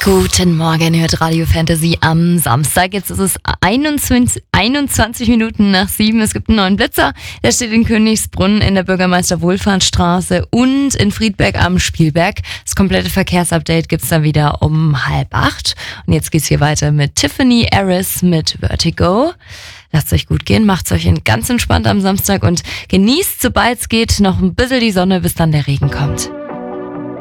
Guten Morgen, hört Radio Fantasy am Samstag. Jetzt ist es 21 Minuten nach 7. Es gibt einen neuen Blitzer. Der steht in Königsbrunn in der Bürgermeister-Wohlfahrtsstraße und in Friedberg am Spielberg. Das komplette Verkehrsupdate gibt's dann wieder um 7:30. Und jetzt geht's hier weiter mit Tiffany Harris mit Vertigo. Lasst euch gut gehen, macht's euch ganz entspannt am Samstag und genießt, sobald es geht, noch ein bisschen die Sonne, bis dann der Regen kommt.